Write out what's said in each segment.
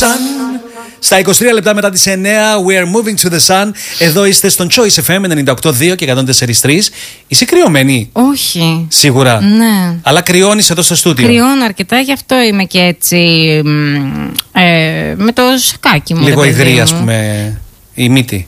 sun. Στα 23 λεπτά μετά τις 9, we are moving to the sun. Εδώ είστε στον Choice FM 98.2 και 104.3. Είσαι κρυωμένη? Όχι. Σίγουρα? Ναι. Αλλά κρυώνεις εδώ στο στούντιο? Κρυώνω αρκετά, γι' αυτό είμαι και έτσι με το σακάκι μου. Λίγο υγρή, ας πούμε, η μύτη.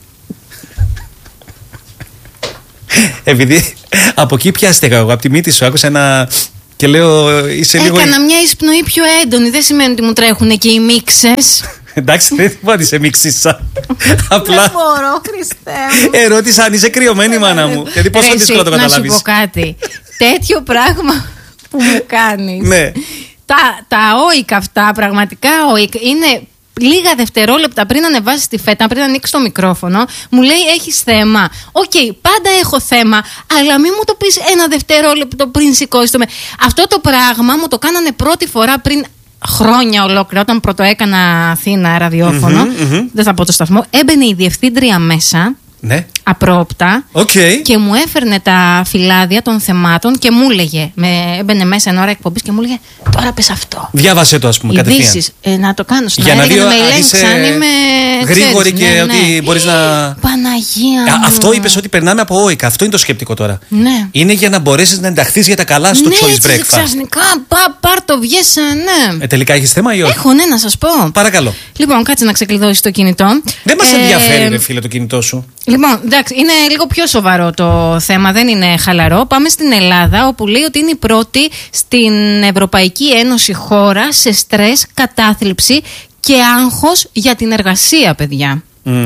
Επειδή από εκεί πιάστηκα εγώ, από τη μύτη σου άκουσα ένα... Και λέω, είσαι λίγο... Έκανα μια εισπνοή πιο έντονη, δεν σημαίνει ότι μου τρέχουν και οι μίξες. Εντάξει, δεν είπα ότι σε μίξισα. Απλά. Δεν μπορώ, Χριστέ μου. Ερώτησα αν είσαι κρυωμένη, μάνα μου. Γιατί πόσο δύσκολο το καταλάβεις. Να σου πω κάτι. Τέτοιο πράγμα που μου κάνεις. Ναι. Τα όικα αυτά, πραγματικά όικα, είναι λίγα δευτερόλεπτα πριν ανεβάσεις τη φέτα, πριν ανοίξεις το μικρόφωνο, μου λέει έχεις θέμα. Οκ, πάντα έχω θέμα, αλλά μην μου το πεις ένα δευτερόλεπτο πριν σηκώσεις το. Αυτό το πράγμα μου το κάνανε πρώτη φορά πριν χρόνια ολόκληρα, όταν πρώτο έκανα Αθήνα ραδιόφωνο. Δεν θα πω το σταθμό. Έμπαινε η διευθύντρια μέσα. Ναι. Απρόοπτα. Και μου έφερνε τα φυλάδια των θεμάτων και μου έλεγε. Έμπαινε μέσα εν ώρα εκπομπής και μου έλεγε τώρα πες αυτό. Διάβασε το, ας πούμε, κατευθείαν. Ειδήσεις. Να το κάνω στον για αέρα, να δει να με ελέγξει αν είμαι γρήγορη και ναι, ότι μπορείς να. Παναγία μου. Αυτό είπες ότι περνάμε από όικα. Αυτό είναι το σκεπτικό τώρα. Ναι. Είναι για να μπορέσεις να ενταχθείς για τα καλά στο Choice Breakfast. Ξαφνικά πάρ το βγες, ναι. Τελικά έχεις θέμα ή όχι? Έχω, ναι, να σας πω. Παρακαλώ. Λοιπόν, κάτσε να ξεκλειδώσεις το κινητό. Δεν μας ενδιαφέρει, ρε φίλε, το κινητό σου. Λοιπόν, εντάξει, είναι λίγο πιο σοβαρό το θέμα, δεν είναι χαλαρό. Πάμε στην Ελλάδα, όπου λέει ότι είναι η πρώτη στην Ευρωπαϊκή Ένωση χώρα σε στρες, κατάθλιψη και άγχος για την εργασία, παιδιά.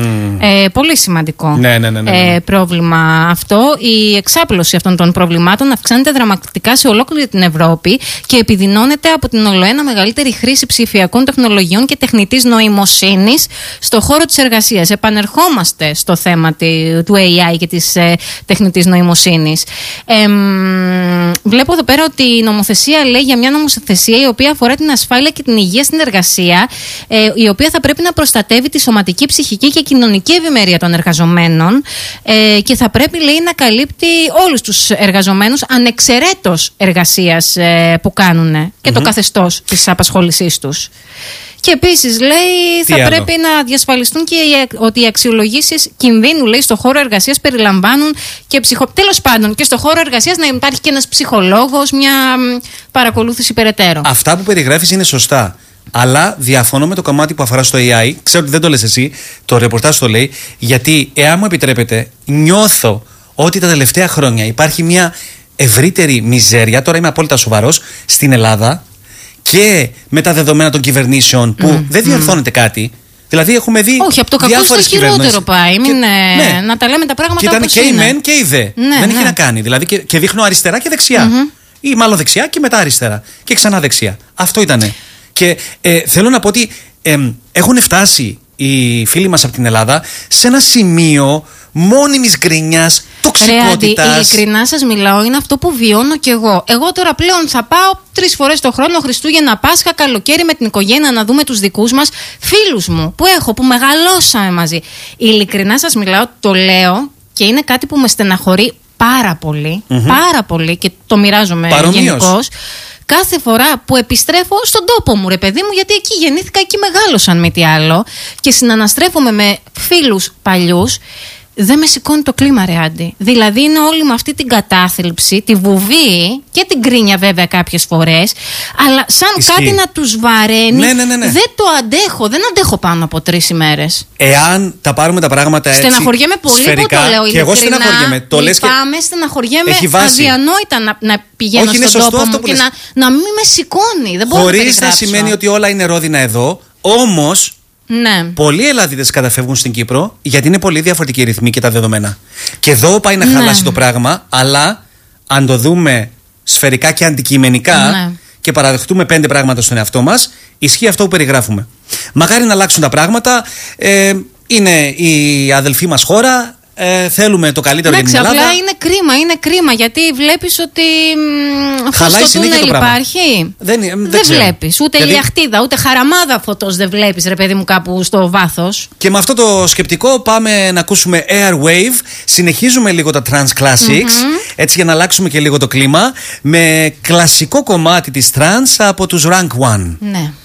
Πολύ σημαντικό πρόβλημα αυτό. Η εξάπλωση αυτών των προβλημάτων αυξάνεται δραματικά σε ολόκληρη την Ευρώπη και επιδεινώνεται από την ολοένα μεγαλύτερη χρήση ψηφιακών τεχνολογιών και τεχνητής νοημοσύνης στο χώρο της εργασίας. Επανερχόμαστε στο θέμα του AI και της τεχνητής νοημοσύνης. Βλέπω εδώ πέρα ότι η νομοθεσία λέει για μια νομοθεσία η οποία αφορά την ασφάλεια και την υγεία στην εργασία, η οποία θα πρέπει να προστατεύει τη σωματική, ψυχική και κοινωνική ευημερία των εργαζομένων και θα πρέπει, λέει, να καλύπτει όλους τους εργαζομένους ανεξαιρέτως εργασίας που κάνουν και το καθεστώς της απασχόλησής τους. Και επίσης, λέει, θα πρέπει να διασφαλιστούν και ότι οι αξιολογήσεις κινδύνου, λέει, στο χώρο εργασίας περιλαμβάνουν και τέλος πάντων και στο χώρο εργασίας να υπάρχει και ένας ψυχολόγος, μια παρακολούθηση περαιτέρω. Αυτά που περιγράφεις είναι σωστά. Αλλά διαφωνώ με το κομμάτι που αφορά στο AI. Ξέρω ότι δεν το λες εσύ, το ρεπορτάζ το λέει. Γιατί, εάν μου επιτρέπετε, νιώθω ότι τα τελευταία χρόνια υπάρχει μια ευρύτερη μιζέρια. Τώρα είμαι απόλυτα σοβαρός στην Ελλάδα και με τα δεδομένα των κυβερνήσεων που δεν διορθώνεται κάτι. Δηλαδή, έχουμε δει. Όχι, από το κακό στο χειρότερο πάει. Να τα λέμε τα πράγματα όπως είναι. Και ήταν και η μεν και η δε. Δεν έχει να κάνει. Δηλαδή, και δείχνω αριστερά και δεξιά. Ή μάλλον δεξιά και μετά αριστερά. Και ξανά δεξιά. Αυτό ήτανε. Και θέλω να πω ότι έχουν φτάσει οι φίλοι μας από την Ελλάδα σε ένα σημείο μόνιμης γκρίνιας, τοξικότητας. Ειλικρινά σας μιλάω, είναι αυτό που βιώνω κι εγώ. Εγώ τώρα πλέον θα πάω 3 φορές το χρόνο, Χριστούγεννα, Πάσχα, καλοκαίρι, με την οικογένεια να δούμε τους δικούς μας φίλους μου που έχω, που μεγαλώσαμε μαζί. Ειλικρινά σας μιλάω, το λέω και είναι κάτι που με στεναχωρεί πάρα πολύ, πάρα πολύ και το μοιράζομαι γενικώς. Κάθε φορά που επιστρέφω στον τόπο μου, ρε παιδί μου, γιατί εκεί γεννήθηκα, εκεί μεγάλωσα, αν μη τι άλλο, και συναναστρέφομαι με φίλους παλιούς, δεν με σηκώνει το κλίμα, ρε Άντι. Δηλαδή είναι όλοι με αυτή την κατάθλιψη, τη βουβή και την κρίνια βέβαια κάποιες φορές, αλλά σαν κάτι να τους βαραίνει. Δεν το αντέχω, δεν αντέχω πάνω από 3 ημέρες. Εάν τα πάρουμε τα πράγματα έτσι. Στεναχωριέμαι πολύ σφαιρικά, που το λέω. Και εγώ στεναχωριέμαι. Το λες και στεναχωριέμαι αδιανόητα να πηγαίνω στον τόπο μου και να μην με σηκώνει. Δεν μπορώ. Χωρίς να σημαίνει ότι όλα είναι ρόδινα εδώ, όμως. Ναι. Πολλοί Ελλάδιδες καταφεύγουν στην Κύπρο γιατί είναι πολύ διαφορετική η ρυθμή και τα δεδομένα. Και εδώ πάει να χαλάσει το πράγμα, αλλά αν το δούμε σφαιρικά και αντικειμενικά και παραδεχτούμε 5 πράγματα στον εαυτό μας, ισχύει αυτό που περιγράφουμε. Μακάρι να αλλάξουν τα πράγματα. Είναι η αδελφή μας χώρα. Θέλουμε το καλύτερο για την Ελλάδα. Απλά είναι κρίμα γιατί βλέπεις ότι φως στο τούνελ υπάρχει. Δεν βλέπεις ούτε ηλιαχτίδα, ούτε χαραμάδα φωτός δεν βλέπεις, ρε παιδί μου, κάπου στο βάθος. Και με αυτό το σκεπτικό πάμε να ακούσουμε Airwave. Συνεχίζουμε λίγο τα Trans Classics, έτσι για να αλλάξουμε και λίγο το κλίμα, με κλασικό κομμάτι της Trans από τους Rank One. Ναι.